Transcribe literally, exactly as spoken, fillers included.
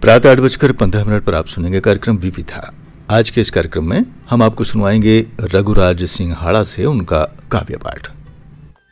प्रातः आठ बजकर पंद्रह मिनट पर आप सुनेंगे कार्यक्रम विविधा। आज के इस कार्यक्रम में हम आपको सुनवाएंगे रघुराज सिंह हाड़ा से उनका काव्य पाठ।